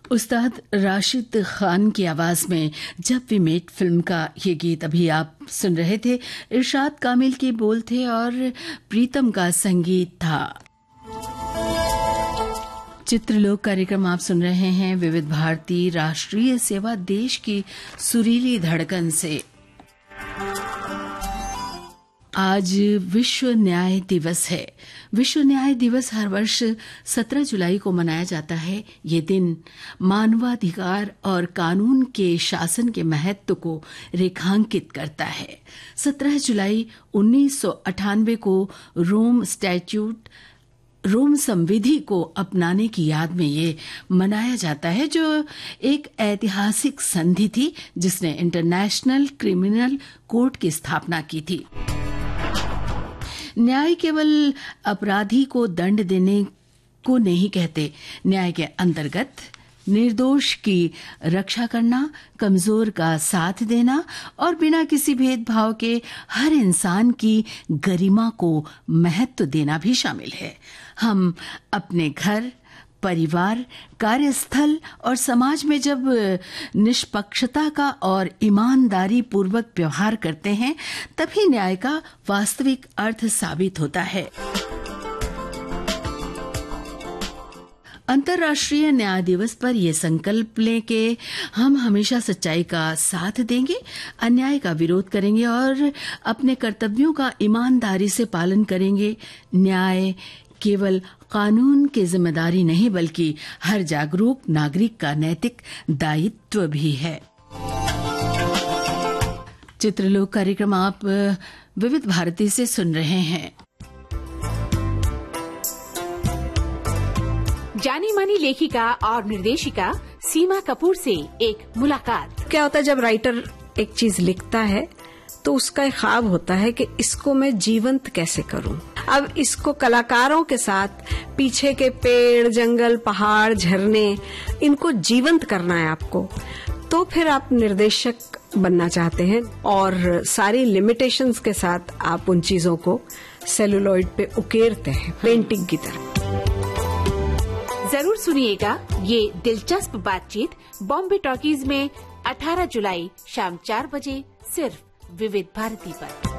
उस्ताद राशिद खान की आवाज में जब वी मेट फिल्म का ये गीत अभी आप सुन रहे थे। इरशाद कामिल के बोल थे और प्रीतम का संगीत था। चित्रलोक कार्यक्रम आप सुन रहे हैं विविध भारती राष्ट्रीय सेवा देश की सुरीली धड़कन से। आज विश्व न्याय दिवस है। विश्व न्याय दिवस हर वर्ष 17 जुलाई को मनाया जाता है। ये दिन मानवाधिकार और कानून के शासन के महत्व को रेखांकित करता है। 17 जुलाई 1998 को रोम संविधि को अपनाने की याद में ये मनाया जाता है, जो एक ऐतिहासिक संधि थी जिसने इंटरनेशनल क्रिमिनल कोर्ट की स्थापना की थी। न्याय केवल अपराधी को दंड देने को नहीं कहते। न्याय के अंतर्गत निर्दोष की रक्षा करना, कमजोर का साथ देना और बिना किसी भेदभाव के हर इंसान की गरिमा को महत्व देना भी शामिल है। हम अपने घर, परिवार, कार्यस्थल और समाज में जब निष्पक्षता का और ईमानदारी पूर्वक व्यवहार करते हैं, तभी न्याय का वास्तविक अर्थ साबित होता है। अंतर्राष्ट्रीय न्याय दिवस पर यह संकल्प लें कि हम हमेशा सच्चाई का साथ देंगे, अन्याय का विरोध करेंगे और अपने कर्तव्यों का ईमानदारी से पालन करेंगे। न्याय केवल कानून की जिम्मेदारी नहीं बल्कि हर जागरूक नागरिक का नैतिक दायित्व भी है। चित्रलोक कार्यक्रम आप विविध भारती से सुन रहे हैं। जानी मानी लेखिका और निर्देशिका सीमा कपूर से एक मुलाकात। क्या होता है जब राइटर एक चीज लिखता है तो उसका एक ख्वाब होता है कि इसको मैं जीवंत कैसे करूं। अब इसको कलाकारों के साथ पीछे के पेड़, जंगल, पहाड़, झरने, इनको जीवंत करना है आपको। तो फिर आप निर्देशक बनना चाहते हैं और सारी लिमिटेशंस के साथ आप उन चीजों को सेलुलॉइड पे उकेरते हैं पेंटिंग की तरह। जरूर सुनिएगा ये दिलचस्प बातचीत बॉम्बे टॉकीज में 18 जुलाई शाम 4 बजे सिर्फ विविध भारती पर।